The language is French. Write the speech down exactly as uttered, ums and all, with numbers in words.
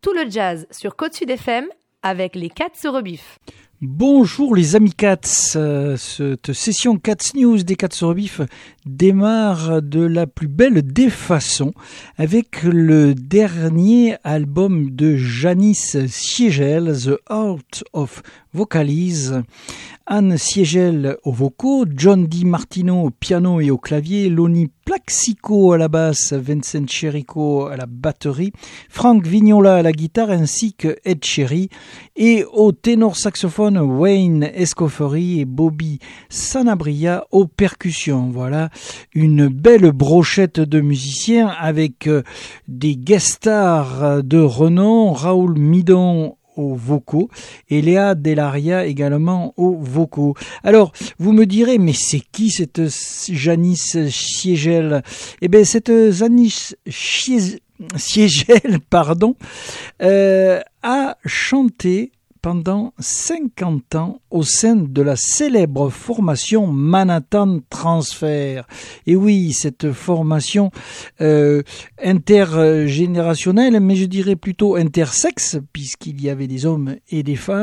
tout le jazz sur Côte Sud F M avec les Cats au rebif. Bonjour les amis Cats, euh, cette session Cats News des Cats au rebif démarre de la plus belle des façons avec le dernier album de Janis Siegel, The Art of Vocalize. Anne Siegel aux vocaux, John DiMartino au piano et au clavier, Lonnie Plaxico à la basse, Vincent Cherico à la batterie, Frank Vignola à la guitare ainsi que Ed Cherry, et au ténor saxophone Wayne Escoffery et Bobby Sanabria aux percussions. Voilà une belle brochette de musiciens avec des guest stars de renom, Raoul Midon aux vocaux et Léa Delaria également aux vocaux. Alors, vous me direz, mais c'est qui cette Janis Siegel? Eh bien, cette Janis Siegel, pardon, euh, a chanté pendant cinquante ans au sein de la célèbre formation Manhattan Transfer. Et oui, cette formation euh, intergénérationnelle, mais je dirais plutôt intersexe, puisqu'il y avait des hommes et des femmes,